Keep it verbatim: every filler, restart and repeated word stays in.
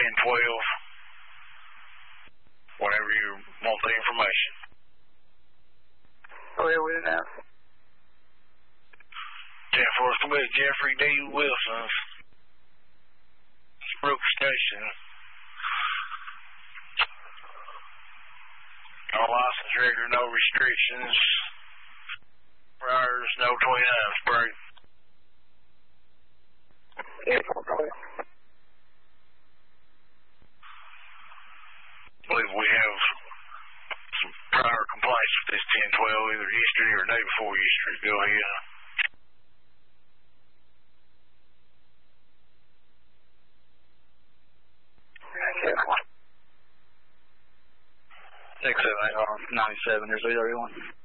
ten twelve. Whenever you want the information. Go ahead with it now. ten four, commit Jeffrey D. Wilson's Brooks Station. No license record, no restrictions. Priors, no twenty-nine spray. ten four, go ahead. I believe we have some prior complaints with this ten twelve, either yesterday or day before yesterday. Go ahead. Six seven eight R ninety seven. There's zero one.